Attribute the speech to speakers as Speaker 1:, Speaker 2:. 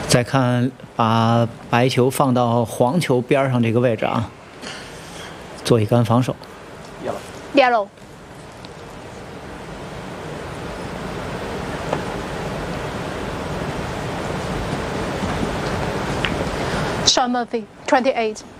Speaker 1: 再看，把白球放到黄球边上这个位置啊，做一杆防守。
Speaker 2: Yellow. Sean Murphy, 28.